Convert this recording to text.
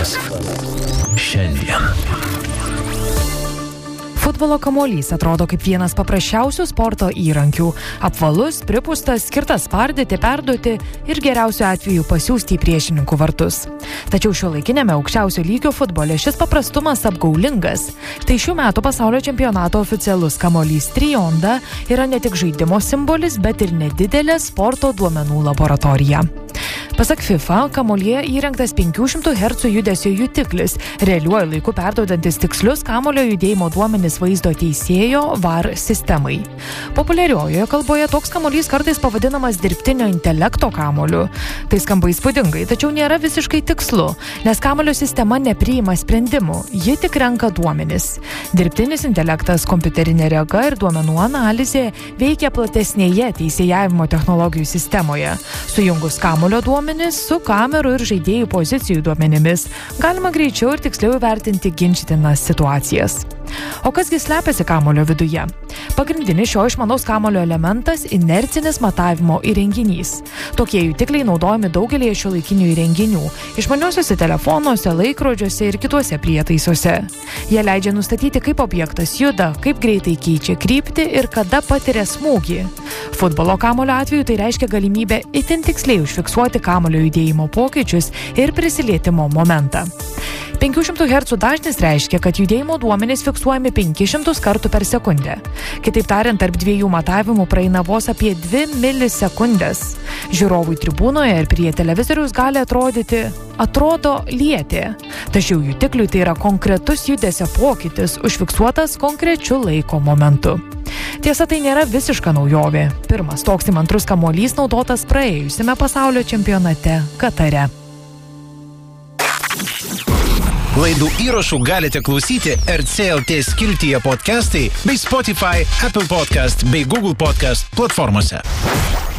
Sportas šiandien. Futbolo kamuolys atrodo kaip vienas paprasčiausių sporto įrankių. Apvalus, pripūstas, skirtas spardyti, perduoti ir geriausiu atveju pasiųsti į priešininkų vartus. Tačiau šiuolaikiniame aukščiausio lygio futbole šis paprastumas apgaulingas. Tai šių metų pasaulio čempionato oficialus kamuolys Trionda yra ne tik žaidimo simbolis, bet ir nedidelė sporto duomenų laboratorija. Pasak FIFA, kamuolyje įrengtas 500 Hz judesio jutiklis, realiuoju laiku perduodantis tikslius kamuolio judėjimo duomenis vaizdo teisėjo VAR sistemai. Populiariojoje kalboje toks kamuolys kartais pavadinamas dirbtinio intelekto kamuoliu. Tai skamba įspūdingai, tačiau nėra visiškai tikslu, nes kamuolio sistema nepriima sprendimų, ji tik renka duomenis. Dirbtinis intelektas, kompiuterinė rega ir duomenų analizė veikia platesnėje teisėjavimo technologijų sistemoje. Sujungus kamuolio duomenis su kamerų ir žaidėjų pozicijų duomenimis galima greičiau ir tiksliau įvertinti ginčytinas situacijas. O kasgi slepiasi kamuolio viduje? Pagrindinis šio išmanaus kamuolio elementas – inercinis matavimo įrenginys. Tokie jutikliai naudojami daugelėje šiuolaikinių įrenginių – išmaniuosiuose telefonuose, laikrodžiuose ir kituose prietaisuose. Jie leidžia nustatyti, kaip objektas juda, kaip greitai keičia kryptį ir kada patiria smūgį. Futbolo kamuolio atveju tai reiškia galimybę itin tiksliai užfiksuoti kamuolio judėjimo pokyčius ir prisilietimo momentą. 500 Hz dažnis reiškia, kad judėjimo duomenys fiksuojami 500 kartų per sekundę. Kitaip tariant, tarp dviejų matavimų praeina vos apie 2 milisekundės. Žiūrovui tribūnoje ir prie televizoriaus gali atrodo lietė. Tačiau jutikliui tai yra konkretus judesio pokytis, užfiksuotas konkrečiu laiko momentu. Tiesa, tai nėra visiška naujovė. Pirmas toks įmantrus kamuolys naudotas praėjusiame pasaulio čempionate Katare. Laidų įrašų galite klausyti RC.lt skiltyje podcastai bei Spotify, Apple Podcast bei Google Podcast platformose.